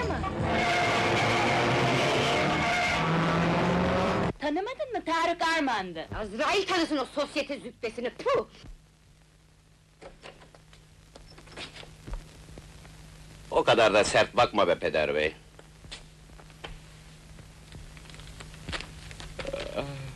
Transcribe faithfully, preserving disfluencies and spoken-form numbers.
Arman! Tanımadın mı? Tarık Arman'dı. Azrail tanısın o sosyete züppesini, puh! O kadar da sert bakma be peder bey. Ah.